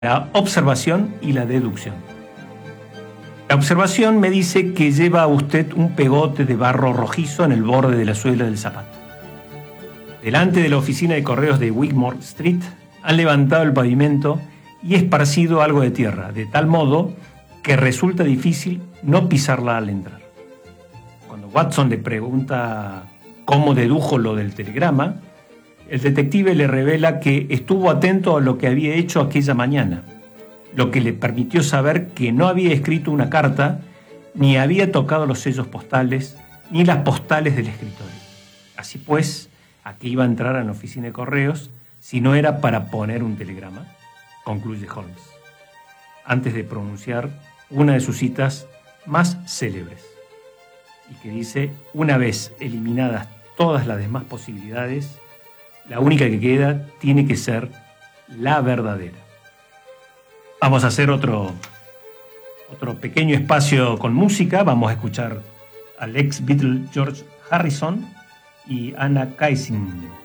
la observación y la deducción. La observación me dice que lleva a usted un pegote de barro rojizo en el borde de la suela del zapato. Delante de la oficina de correos de Wigmore Street han levantado el pavimento y esparcido algo de tierra, de tal modo que resulta difícil no pisarla al entrar. Cuando Watson le pregunta cómo dedujo lo del telegrama, el detective le revela que estuvo atento a lo que había hecho aquella mañana, lo que le permitió saber que no había escrito una carta, ni había tocado los sellos postales, ni las postales del escritorio. Así pues, ¿a qué iba a entrar a la oficina de correos si no era para poner un telegrama?, concluye Holmes, antes de pronunciar una de sus citas más célebres, y que dice: una vez eliminadas todas las demás posibilidades, la única que queda tiene que ser la verdadera. Vamos a hacer otro pequeño espacio con música. Vamos a escuchar al ex Beatle George Harrison y Anna Kaising.